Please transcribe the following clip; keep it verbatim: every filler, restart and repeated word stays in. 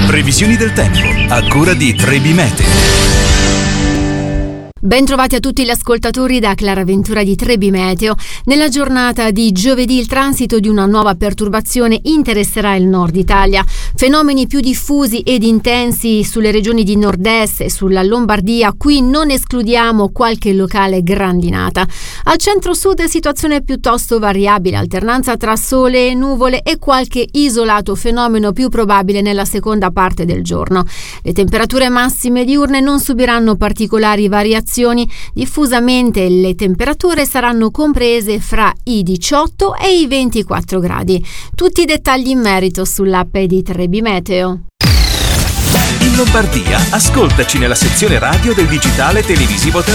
Previsioni del tempo a cura di Trebi Meteo. Ben trovati a tutti gli ascoltatori da Clara Ventura di Trebi Meteo. Nella giornata di giovedì il transito di una nuova perturbazione interesserà il nord Italia. Fenomeni più diffusi ed intensi sulle regioni di nord-est e sulla Lombardia, qui non escludiamo qualche locale grandinata. Al centro-sud situazione piuttosto variabile, alternanza tra sole e nuvole e qualche isolato fenomeno più probabile nella seconda parte del giorno. Le temperature massime diurne non subiranno particolari variazioni. Diffusamente le temperature saranno comprese fra i diciotto e i ventiquattro gradi. Tutti i dettagli in merito sull'app di Trebi Meteo. In Lombardia, ascoltaci nella sezione radio del digitale televisivo terrestre.